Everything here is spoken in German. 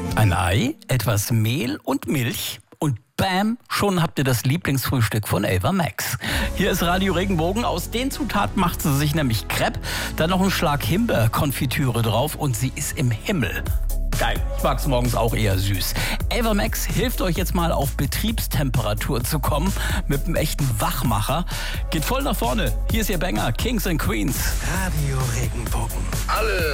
Ein Ei, etwas Mehl und Milch und bam, schon habt ihr das Lieblingsfrühstück von Ava Max. Hier ist Radio Regenbogen. Aus den Zutaten macht sie sich nämlich Crepe, dann noch einen Schlag Himbeerkonfitüre drauf und sie ist im Himmel. Geil, ich mag's morgens auch eher süß. Ava Max hilft euch jetzt mal auf Betriebstemperatur zu kommen mit einem echten Wachmacher. Geht voll nach vorne. Hier ist ihr Banger, Kings and Queens. Radio Regenbogen. Alle